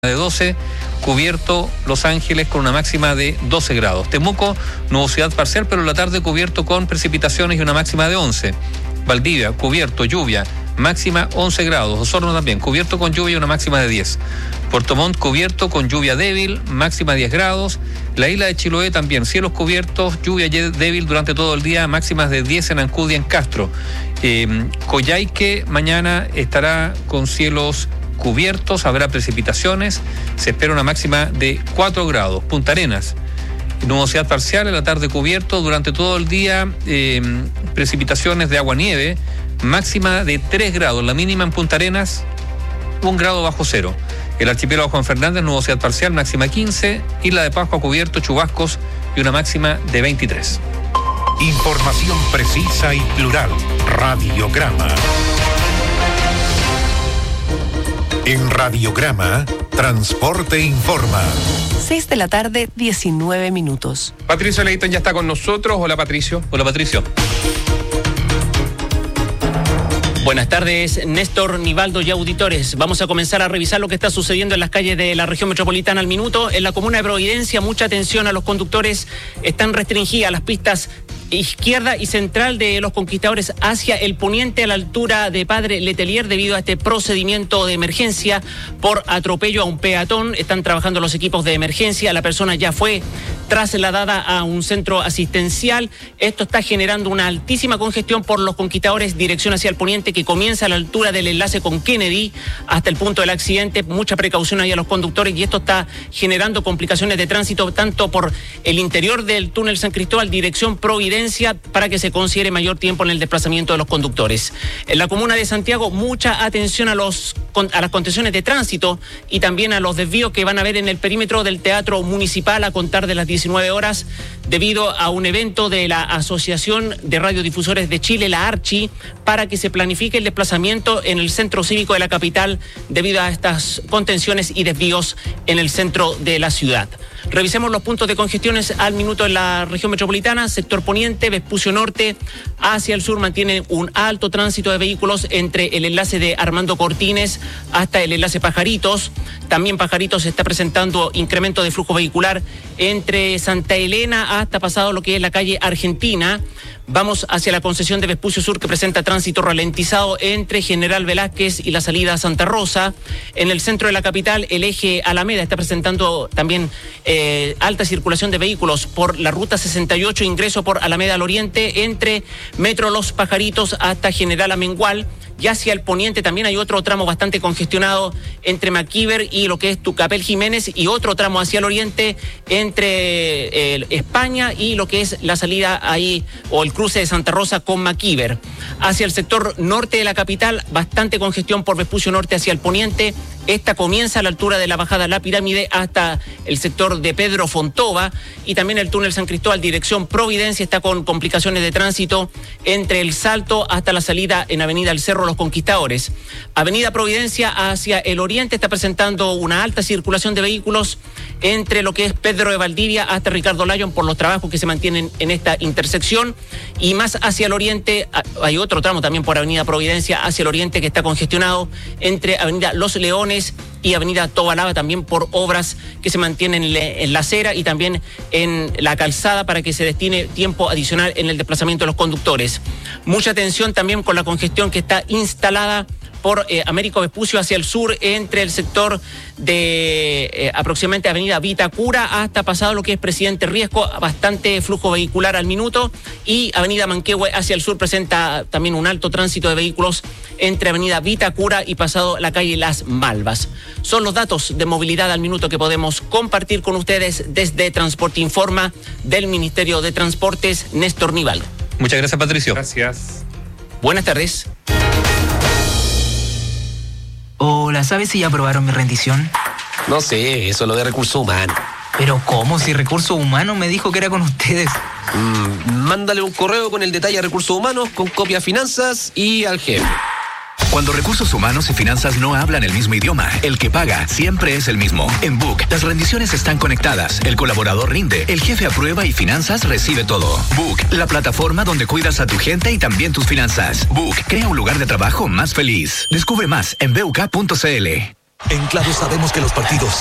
de 12, cubierto Los Ángeles con una máxima de 12 grados. Temuco, nubosidad parcial, pero en la tarde cubierto con precipitaciones y una máxima de 11. Valdivia, cubierto, lluvia, máxima 11 grados. Osorno también, cubierto con lluvia y una máxima de 10. Puerto Montt, cubierto con lluvia débil, máxima 10 grados. La isla de Chiloé también, cielos cubiertos, lluvia débil durante todo el día, máximas de 10 en Ancud y en Castro. Coyhaique mañana estará con cielos cubiertos, habrá precipitaciones, se espera una máxima de 4 grados. Punta Arenas, nubosidad parcial, en la tarde cubierto, durante todo el día precipitaciones de agua-nieve, máxima de 3 grados, la mínima en Punta Arenas 1 grado bajo cero. El archipiélago Juan Fernández, nubosidad parcial, máxima 15, Isla de Pascua cubierto, chubascos y una máxima de 23. Información precisa y plural, Radiograma. En Radiograma, Transporte Informa. 6 de la tarde, 19 minutos. Patricio Leighton ya está con nosotros. Hola, Patricio. Hola, Patricio. Buenas tardes, Néstor, Nivaldo y auditores. Vamos a comenzar a revisar lo que está sucediendo en las calles de la región metropolitana al minuto. En la comuna de Providencia, mucha atención a los conductores. Están restringidas las pistas izquierda y central de los Conquistadores hacia el poniente a la altura de Padre Letelier debido a este procedimiento de emergencia por atropello a un peatón. Están trabajando los equipos de emergencia. La persona ya fue trasladada a un centro asistencial. Esto está generando una altísima congestión por los Conquistadores, dirección hacia el poniente, que comienza a la altura del enlace con Kennedy hasta el punto del accidente. Mucha precaución ahí a los conductores, y esto está generando complicaciones de tránsito tanto por el interior del túnel San Cristóbal, dirección Providencia, para que se considere mayor tiempo en el desplazamiento de los conductores. En la comuna de Santiago, mucha atención a las contenciones de tránsito y también a los desvíos que van a haber en el perímetro del Teatro Municipal a contar de las 19 horas debido a un evento de la Asociación de Radiodifusores de Chile, la ARCHI, para que se planifique el desplazamiento en el centro cívico de la capital debido a estas contenciones y desvíos en el centro de la ciudad. Revisemos los puntos de congestiones al minuto en la región metropolitana. Sector poniente, Vespucio Norte, hacia el sur mantiene un alto tránsito de vehículos entre el enlace de Armando Cortines hasta el enlace Pajaritos. También Pajaritos está presentando incremento de flujo vehicular entre Santa Elena hasta pasado lo que es la calle Argentina. Vamos hacia la concesión de Vespucio Sur, que presenta tránsito ralentizado entre General Velázquez y la salida a Santa Rosa. En el centro de la capital, el eje Alameda está presentando también alta circulación de vehículos por la ruta 68, ingreso por Alameda al Oriente, entre Metro Los Pajaritos hasta General Amengual. Y hacia el poniente también hay otro tramo bastante congestionado entre Maquíver y lo que es Tucapel Jiménez, y otro tramo hacia el oriente entre España y lo que es la salida ahí o el cruce de Santa Rosa con Maquíver. Hacia el sector norte de la capital, bastante congestión por Vespucio Norte hacia el poniente. Esta comienza a la altura de la bajada La Pirámide hasta el sector de Pedro Fontova, y también el túnel San Cristóbal dirección Providencia está con complicaciones de tránsito entre el Salto hasta la salida en Avenida El Cerro Los Conquistadores. Avenida Providencia hacia el oriente está presentando una alta circulación de vehículos entre lo que es Pedro de Valdivia hasta Ricardo Lyon por los trabajos que se mantienen en esta intersección, y más hacia el oriente hay otro tramo también por Avenida Providencia hacia el oriente que está congestionado entre Avenida Los Leones y Avenida Tobalaba, también por obras que se mantienen en la acera y también en la calzada para que se destine tiempo adicional en el desplazamiento de los conductores. Mucha atención también con la congestión que está instalada por Américo Vespucio hacia el sur entre el sector de aproximadamente Avenida Vitacura hasta pasado lo que es Presidente Riesco, bastante flujo vehicular al minuto, y Avenida Manquehue hacia el sur presenta también un alto tránsito de vehículos entre Avenida Vitacura y pasado la calle Las Malvas. Son los datos de movilidad al minuto que podemos compartir con ustedes desde Transporte Informa del Ministerio de Transportes. Néstor Nivaldo. Muchas gracias, Patricio. Gracias. Buenas tardes. Hola, ¿sabes si ya aprobaron mi rendición? No sé, eso es lo de recursos humanos. Pero ¿cómo? Si Recursos Humanos me dijo que era con ustedes. Mándale un correo con el detalle a Recursos Humanos, con copia a Finanzas y al jefe. Cuando Recursos Humanos y Finanzas no hablan el mismo idioma, el que paga siempre es el mismo. En Book, las rendiciones están conectadas, el colaborador rinde, el jefe aprueba y Finanzas recibe todo. Book, la plataforma donde cuidas a tu gente y también tus finanzas. Book, crea un lugar de trabajo más feliz. Descubre más en buk.cl. En Claro sabemos que los partidos